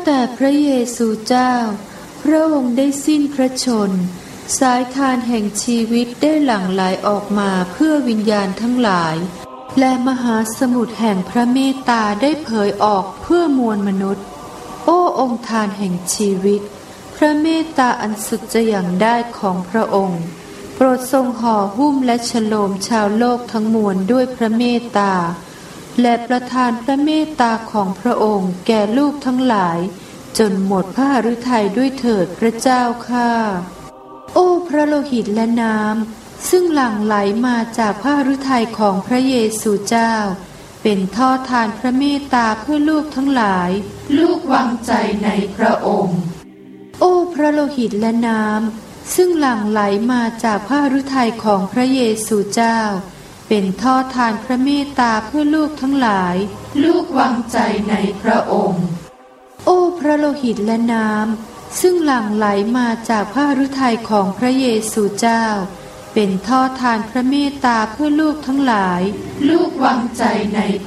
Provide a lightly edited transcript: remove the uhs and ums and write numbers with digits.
แต่พระเยซูเจ้าพระองค์ได้สิ้นพระชนม์สายทานแห่งชีวิตได้หลั่งไหลออกมาเพื่อวิญญาณทั้งหลายและมหาสมุทรแห่งพระเมตตาได้เผยออกเพื่อมวลมนุษย์โอ้องค์ทานแห่งชีวิตพระเมตตาอันสุดจะอย่างได้ของพระองค์โปรดทรงห่อหุ้มและฉโลมชาวโลกทั้งมวลด้วยพระเมตตาและประทานพระเมตตาของพระองค์แก่ลูกทั้งหลายจนหมดพระหฤทัยด้วยเถิดพระเจ้าข้าโอ้พระโลหิตและน้ำซึ่งหลั่งไหลมาจากพระหฤทัยของพระเยซูเจ้าเป็นท่อทานพระเมตตาเพื่อลูกทั้งหลายลูกวางใจในพระองค์โอ้พระโลหิตและน้ำซึ่งหลั่งไหลมาจากพระหฤทัยของพระเยซูเจ้าเป็นท่อทานพระเมตตาเพื่อลูกทั้งหลายลูกวางใจในพระองค์โอ้พระโลหิตและน้ำซึ่งหลั่งไหลมาจากพระหฤทัยของพระเยซูเจ้าเป็นท่อทานพระเมตตาเพื่อลูกทั้งหลายลูกวางใจใน